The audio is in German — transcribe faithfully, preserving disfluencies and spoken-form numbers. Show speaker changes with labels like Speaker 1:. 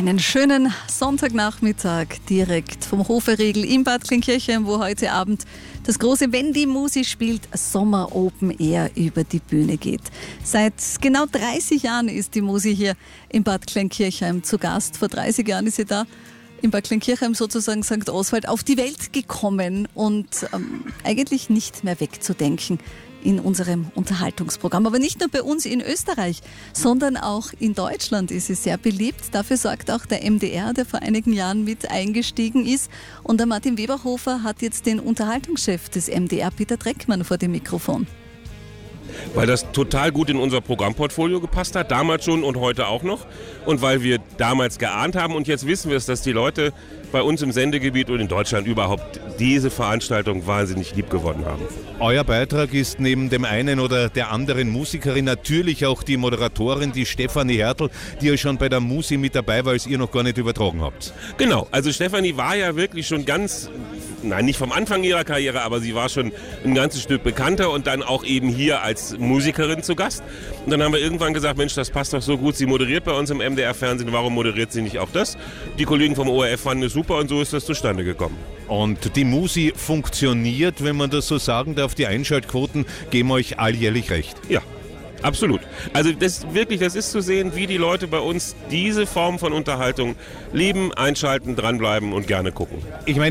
Speaker 1: Einen schönen Sonntagnachmittag direkt vom Hoferriegel in Bad Kleinkirchen, wo heute Abend das große Wenn die Musi spielt Sommer Open Air über die Bühne geht. Seit genau dreißig Jahren ist die Musi hier in Bad Kleinkirchen zu Gast. Vor dreißig Jahren ist sie da in Bad Kleinkirchen, sozusagen Sankt Oswald, auf die Welt gekommen und ähm, eigentlich nicht mehr wegzudenken in unserem Unterhaltungsprogramm. Aber nicht nur bei uns in Österreich, sondern auch in Deutschland ist sie sehr beliebt. Dafür sorgt auch der M D R, der vor einigen Jahren mit eingestiegen ist. Und der Martin Weberhofer hat jetzt den Unterhaltungschef des M D R, Peter Dreckmann, vor dem Mikrofon.
Speaker 2: Weil das total gut in unser Programmportfolio gepasst hat, damals schon und heute auch noch. Und weil wir damals geahnt haben und jetzt wissen wir es, dass die Leute bei uns im Sendegebiet und in Deutschland überhaupt diese Veranstaltung wahnsinnig lieb gewonnen haben.
Speaker 3: Euer Beitrag ist neben dem einen oder der anderen Musikerin natürlich auch die Moderatorin, die Stefanie Hertel, die ja schon bei der Musi mit dabei war, als ihr noch gar nicht übertragen habt.
Speaker 2: Genau, also Stefanie war ja wirklich schon ganz, nein, nicht vom Anfang ihrer Karriere, aber sie war schon ein ganzes Stück bekannter und dann auch eben hier als Musikerin zu Gast. Und dann haben wir irgendwann gesagt, Mensch, das passt doch so gut, sie moderiert bei uns im M D R-Fernsehen, warum moderiert sie nicht auch das? Die Kollegen vom O R F fanden es super und so ist das zustande gekommen.
Speaker 3: Und die Musi funktioniert, wenn man das so sagen darf, die Einschaltquoten geben euch alljährlich recht.
Speaker 2: Ja. Absolut. Also das wirklich, das ist zu sehen, wie die Leute bei uns diese Form von Unterhaltung lieben, einschalten, dranbleiben und gerne gucken.
Speaker 3: Ich meine,